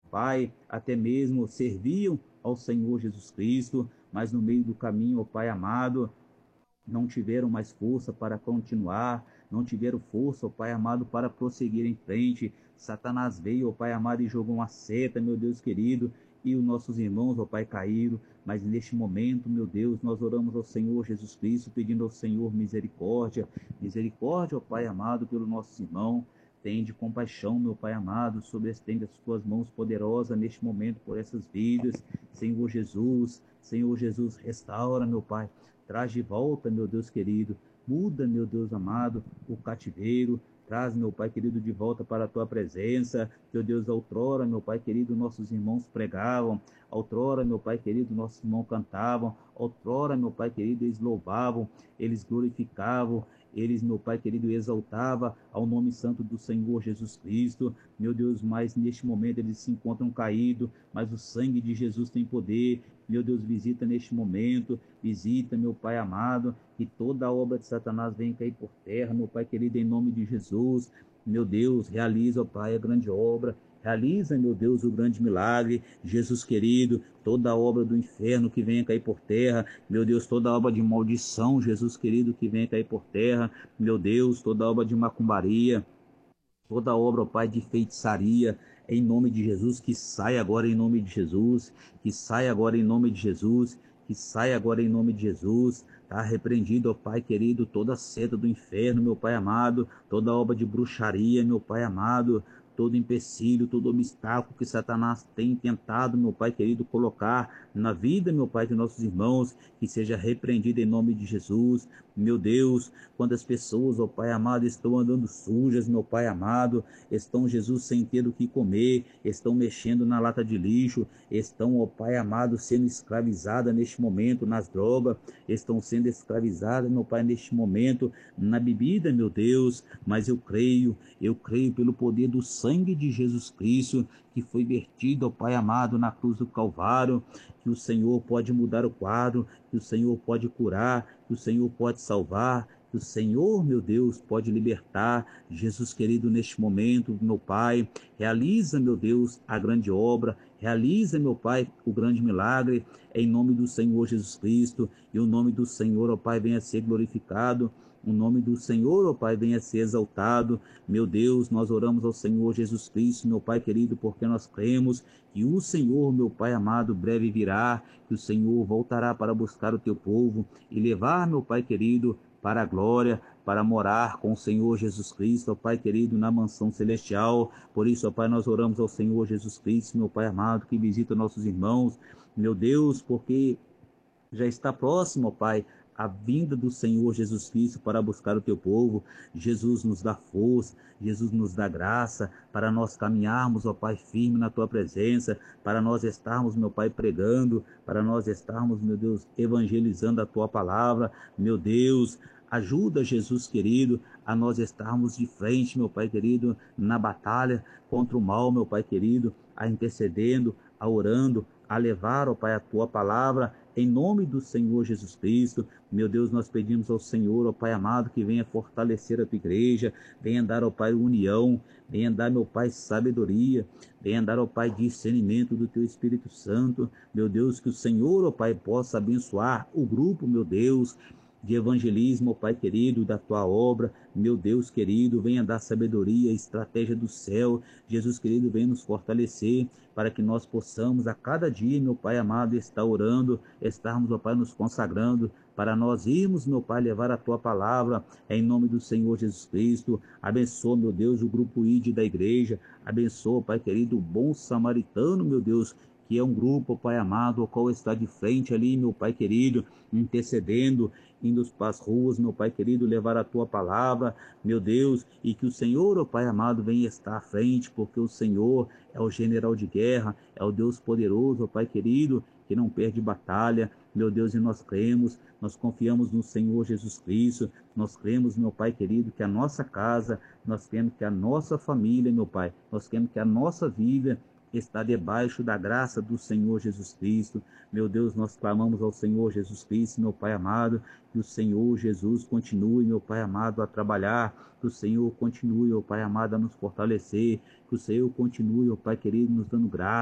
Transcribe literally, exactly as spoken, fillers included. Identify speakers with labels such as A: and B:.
A: Pai, até mesmo serviam ao Senhor Jesus Cristo, mas no meio do caminho, ó Pai amado, não tiveram mais força para continuar, não tiveram força, ó Pai amado, para prosseguir em frente. Satanás veio, ó Pai amado, e jogou uma seta, meu Deus querido, e os nossos irmãos, ó Pai, caíram. Mas neste momento, meu Deus, nós oramos ao Senhor Jesus Cristo, pedindo ao Senhor misericórdia. Misericórdia, ó Pai amado, pelo nosso irmão. Tende compaixão, meu Pai amado, sobre estende as tuas mãos poderosas neste momento por essas vidas. Senhor Jesus, Senhor Jesus, restaura, meu Pai. Traz de volta, meu Deus querido. Muda, meu Deus amado, o cativeiro. Traz, meu Pai querido, de volta para a tua presença. Meu Deus, outrora, meu Pai querido, nossos irmãos pregavam. Outrora, meu Pai querido, nossos irmãos cantavam. Outrora, meu Pai querido, eles louvavam, eles glorificavam. Eles, meu Pai querido, exaltava ao nome santo do Senhor Jesus Cristo. Meu Deus, mas neste momento eles se encontram caídos, mas o sangue de Jesus tem poder. Meu Deus, visita neste momento, visita, meu Pai amado, que toda a obra de Satanás venha cair por terra, meu Pai querido, em nome de Jesus. Meu Deus, realiza, ó Pai, a grande obra. Realiza, meu Deus, o grande milagre. Jesus querido, toda a obra do inferno que venha cair por terra. Meu Deus, toda a obra de maldição, Jesus querido, que venha cair por terra. Meu Deus, toda a obra de macumbaria, toda obra, ó Pai, de feitiçaria, em nome de Jesus, que saia agora em nome de Jesus, que saia agora em nome de Jesus, que saia agora em nome de Jesus. Está repreendido, ó Pai querido, toda seta do inferno, meu Pai amado, toda obra de bruxaria, meu Pai amado, todo empecilho, todo obstáculo que Satanás tem tentado, meu Pai querido, colocar na vida, meu Pai, de nossos irmãos, que seja repreendido em nome de Jesus. Meu Deus, quando as pessoas, ó Pai amado, estão andando sujas, meu Pai amado, estão, Jesus, sem ter o que comer, estão mexendo na lata de lixo, estão, ó Pai amado, sendo escravizadas neste momento nas drogas, estão sendo escravizadas, meu Pai, neste momento na bebida, meu Deus, mas eu creio, eu creio pelo poder do sangue de Jesus Cristo, que foi vertido, ó Pai amado, na cruz do Calvário, que o Senhor pode mudar o quadro, que o Senhor pode curar, que o Senhor pode salvar, que o Senhor, meu Deus, pode libertar. Jesus querido, neste momento, meu Pai, realiza, meu Deus, a grande obra, realiza, meu Pai, o grande milagre, em nome do Senhor Jesus Cristo, e o nome do Senhor, ó Pai, venha a ser glorificado. O nome do Senhor, ó Pai, venha a ser exaltado. Meu Deus, nós oramos ao Senhor Jesus Cristo, meu Pai querido, porque nós cremos que o Senhor, meu Pai amado, breve virá, que o Senhor voltará para buscar o teu povo e levar, meu Pai querido, para a glória, para morar com o Senhor Jesus Cristo, ó Pai querido, na mansão celestial. Por isso, ó Pai, nós oramos ao Senhor Jesus Cristo, meu Pai amado, que visita nossos irmãos, meu Deus, porque já está próximo, ó Pai, a vinda do Senhor Jesus Cristo para buscar o teu povo. Jesus nos dá força, Jesus nos dá graça para nós caminharmos, ó Pai, firme na tua presença, para nós estarmos, meu Pai, pregando, para nós estarmos, meu Deus, evangelizando a tua palavra. Meu Deus, ajuda, Jesus querido, a nós estarmos de frente, meu Pai querido, na batalha contra o mal, meu Pai querido, a intercedendo, a orando, a levar, ó Pai, a tua palavra, em nome do Senhor Jesus Cristo. Meu Deus, nós pedimos ao Senhor, ó Pai amado, que venha fortalecer a tua igreja, venha dar, ó Pai, união, venha dar, meu Pai, sabedoria, venha dar, ó Pai, discernimento do teu Espírito Santo. Meu Deus, que o Senhor, ó Pai, possa abençoar o grupo, meu Deus, de evangelismo, ó Pai querido, da tua obra. Meu Deus querido, venha dar sabedoria, estratégia do céu. Jesus querido, venha nos fortalecer para que nós possamos a cada dia, meu Pai amado, estar orando, estarmos, ó Pai, nos consagrando, para nós irmos, meu Pai, levar a tua palavra em nome do Senhor Jesus Cristo. Abençoa, meu Deus, o grupo I D da igreja. Abençoa, Pai querido, o bom samaritano, meu Deus, que é um grupo, Pai amado, o qual está de frente ali, meu Pai querido, intercedendo, indo para as ruas, meu Pai querido, levar a tua palavra, meu Deus, e que o Senhor, ó Pai amado, venha estar à frente, porque o Senhor é o general de guerra, é o Deus poderoso, ó Pai querido, que não perde batalha. Meu Deus, e nós cremos, nós confiamos no Senhor Jesus Cristo, nós cremos, meu Pai querido, que a nossa casa, nós cremos que a nossa família, meu Pai, nós cremos que a nossa vida está debaixo da graça do Senhor Jesus Cristo. Meu Deus, nós clamamos ao Senhor Jesus Cristo, meu Pai amado, que o Senhor Jesus continue, meu Pai amado, a trabalhar, que o Senhor continue, meu Pai amado, a nos fortalecer, que o Senhor continue, meu Pai querido, nos dando graça.